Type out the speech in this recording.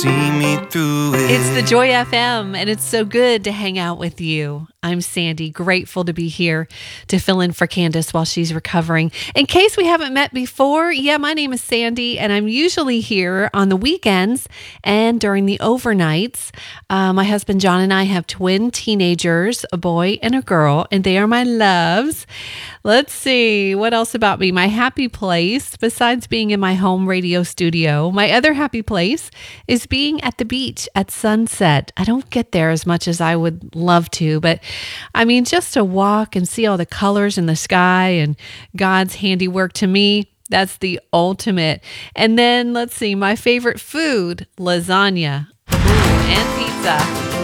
See me through it. It's the Joy FM, and it's so good to hang out with you. I'm Sandy, grateful to be here to fill in for Candace while she's recovering. In case we haven't met before, my name is Sandy, and I'm usually here on the weekends and during the overnights. My husband John and I have twin teenagers, a boy and a girl, and they are my loves. Let's see, what else about me? My happy place, besides being in my home radio studio, my other happy place is being at the beach at sunset. I don't get there as much as I would love to, but I mean, just to walk and see all the colors in the sky and God's handiwork, to me, that's the ultimate. And then let's see, my favorite food, lasagna and pizza.